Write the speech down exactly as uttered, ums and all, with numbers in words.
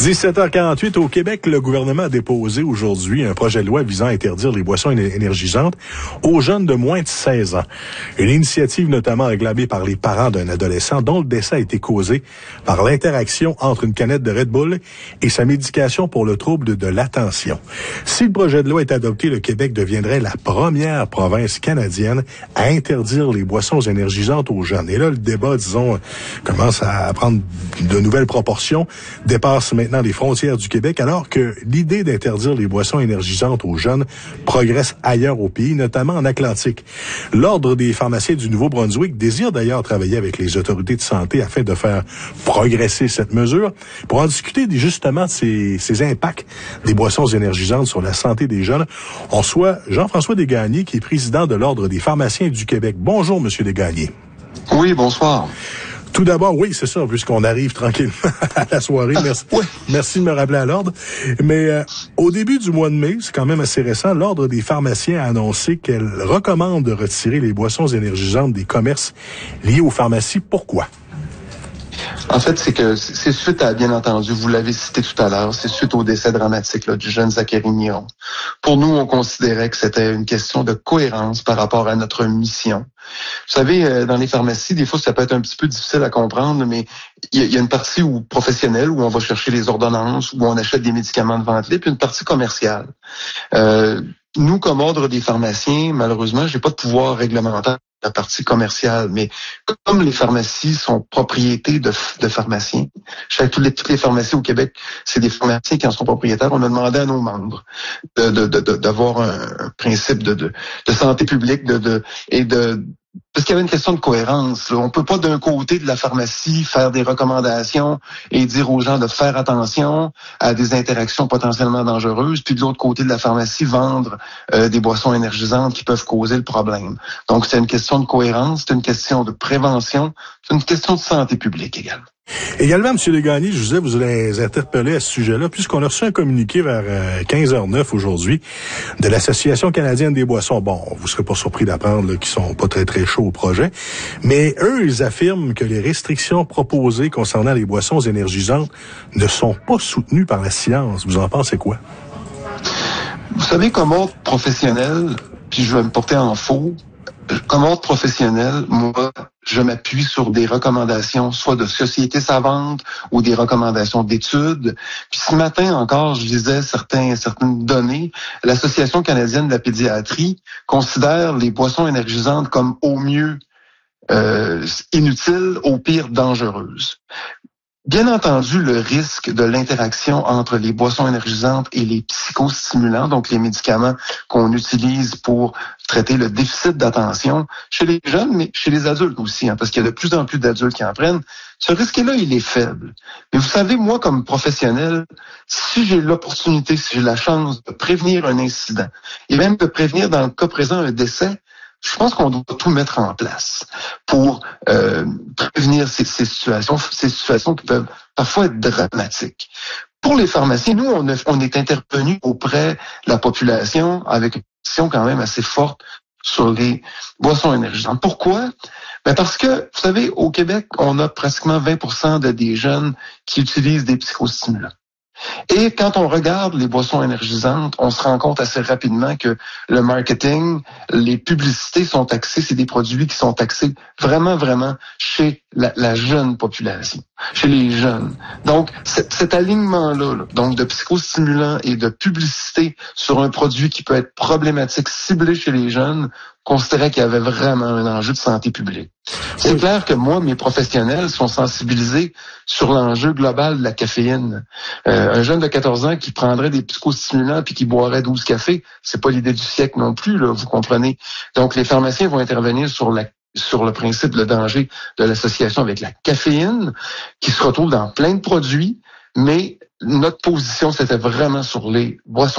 dix-sept heures quarante-huit au Québec, le gouvernement a déposé aujourd'hui un projet de loi visant à interdire les boissons énergisantes aux jeunes de moins de seize ans. Une initiative notamment réclamée par les parents d'un adolescent dont le décès a été causé par l'interaction entre une canette de Red Bull et sa médication pour le trouble de, de l'attention. Si le projet de loi est adopté, le Québec deviendrait la première province canadienne à interdire les boissons énergisantes aux jeunes. Et là, le débat, disons, commence à prendre de nouvelles proportions, dépasse maintenant les frontières du Québec, alors que l'idée d'interdire les boissons énergisantes aux jeunes progresse ailleurs au pays, notamment en Atlantique. L'Ordre des pharmaciens du Nouveau-Brunswick désire d'ailleurs travailler avec les autorités de santé afin de faire progresser cette mesure. Pour en discuter justement de ces, ces impacts des boissons énergisantes sur la santé des jeunes, on reçoit Jean-François Desgagnés, qui est président de l'Ordre des pharmaciens du Québec. Bonjour, Monsieur Desgagnés. Oui, bonsoir. Tout d'abord, oui, c'est ça, puisqu'on arrive tranquillement à la soirée. Merci, oui. Merci de me rappeler à l'ordre. Mais euh, au début du mois de mai, c'est quand même assez récent, l'Ordre des pharmaciens a annoncé qu'elle recommande de retirer les boissons énergisantes des commerces liés aux pharmacies. Pourquoi? En fait, c'est que c'est suite à, bien entendu, vous l'avez cité tout à l'heure, c'est suite au décès dramatique là, du jeune Zachary Niron. Pour nous, on considérait que c'était une question de cohérence par rapport à notre mission. Vous savez, dans les pharmacies, des fois, ça peut être un petit peu difficile à comprendre, mais il y a une partie où professionnelle, où on va chercher les ordonnances, où on achète des médicaments de vente libre, puis une partie commerciale. Euh, nous, comme Ordre des pharmaciens, malheureusement, j'ai pas de pouvoir réglementaire la partie commerciale, mais comme les pharmacies sont propriétés de, de pharmaciens, chaque, toutes, les, toutes les pharmacies au Québec, c'est des pharmaciens qui en sont propriétaires, on a demandé à nos membres de, de, de, de, d'avoir un, un principe de, de, de santé publique de, de, et de... Parce qu'il y avait une question de cohérence. Là. On peut pas d'un côté de la pharmacie faire des recommandations et dire aux gens de faire attention à des interactions potentiellement dangereuses, puis de l'autre côté de la pharmacie vendre euh, des boissons énergisantes qui peuvent causer le problème. Donc c'est une question de cohérence, c'est une question de prévention, c'est une question de santé publique également. Également, M. Desgagnés, je vous disais, vous allez interpeller à ce sujet-là, puisqu'on a reçu un communiqué vers euh, quinze heures neuf aujourd'hui de l'Association canadienne des boissons. Bon, vous serez pas surpris d'apprendre là, qu'ils sont pas très très chauds au projet, mais eux, ils affirment que les restrictions proposées concernant les boissons énergisantes ne sont pas soutenues par la science. Vous en pensez quoi? Vous savez, comme ordre professionnel, puis je vais me porter en faux, comme ordre professionnel, moi, je m'appuie sur des recommandations, soit de sociétés savantes ou des recommandations d'études. Puis ce matin encore, je lisais certains, certaines données. L'Association canadienne de la pédiatrie considère les boissons énergisantes comme au mieux euh, inutiles, au pire dangereuses. Bien entendu, le risque de l'interaction entre les boissons énergisantes et les psychostimulants, donc les médicaments qu'on utilise pour traiter le déficit d'attention chez les jeunes, mais chez les adultes aussi, hein, parce qu'il y a de plus en plus d'adultes qui en prennent. Ce risque-là, il est faible. Mais vous savez, moi, comme professionnel, si j'ai l'opportunité, si j'ai la chance de prévenir un incident, et même de prévenir, dans le cas présent, un décès, je pense qu'on doit tout mettre en place pour euh, prévenir ces, ces situations, ces situations qui peuvent parfois être dramatiques. Pour les pharmaciens, nous, on, a, on est intervenu auprès de la population avec une position quand même assez forte sur les boissons énergisantes. Pourquoi? Ben parce que, vous savez, au Québec, on a pratiquement vingt pour cent de des jeunes qui utilisent des psychostimulants. Et quand on regarde les boissons énergisantes, on se rend compte assez rapidement que le marketing, les publicités sont axées, c'est des produits qui sont axés vraiment, vraiment chez la, la jeune population, chez les jeunes. Donc, cet, cet alignement-là, là, donc de psychostimulants et de publicité sur un produit qui peut être problématique, ciblé chez les jeunes, considérait qu'il y avait vraiment un enjeu de santé publique. C'est oui. Clair que moi, mes professionnels sont sensibilisés sur l'enjeu global de la caféine. Euh, un jeune de quatorze ans qui prendrait des psychostimulants puis qui boirait douze cafés, c'est pas l'idée du siècle non plus, là, vous comprenez. Donc, les pharmaciens vont intervenir sur la sur le principe, le danger de l'association avec la caféine, qui se retrouve dans plein de produits, mais notre position, c'était vraiment sur les boissons